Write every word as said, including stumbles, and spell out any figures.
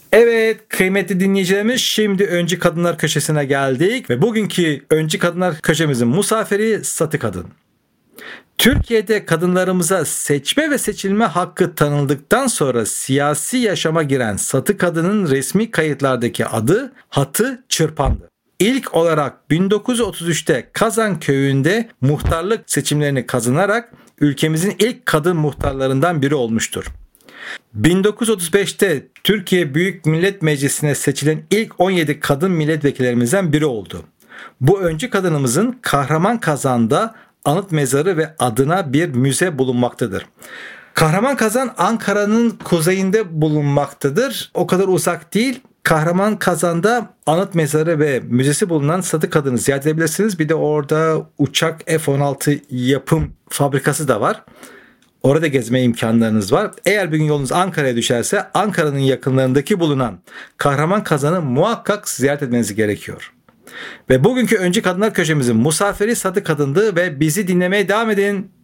Evet kıymetli dinleyicilerimiz, şimdi Öncü Kadınlar Köşesi'ne geldik ve bugünkü Öncü Kadınlar Köşemizin musafiri Satı Kadın. Türkiye'de kadınlarımıza seçme ve seçilme hakkı tanındıktan sonra siyasi yaşama giren Satı Kadın'ın resmi kayıtlardaki adı Hatı Çırpan'dı. İlk olarak bin dokuz yüz otuz üçte Kazan Köyü'nde muhtarlık seçimlerini kazanarak ülkemizin ilk kadın muhtarlarından biri olmuştur. bin dokuz yüz otuz beşte Türkiye Büyük Millet Meclisi'ne seçilen ilk on yedi kadın milletvekillerimizden biri oldu. Bu öncü kadınımızın Kahramanmaraş'ta anıt mezarı ve adına bir müze bulunmaktadır. Kahramanmaraş Ankara'nın kuzeyinde bulunmaktadır. O kadar uzak değil. Kahramanmaraş'ta anıt mezarı ve müzesi bulunan Satı Kadın'ı ziyaret edebilirsiniz. Bir de orada uçak F on altı yapım fabrikası da var. Orada gezme imkanlarınız var. Eğer bir gün yolunuz Ankara'ya düşerse Ankara'nın yakınlarındaki bulunan Kahramanmaraş'ı muhakkak ziyaret etmeniz gerekiyor. Ve bugünkü Öncü Kadınlar Köşemizin musafiri Satı Kadın'dı ve bizi dinlemeye devam edin.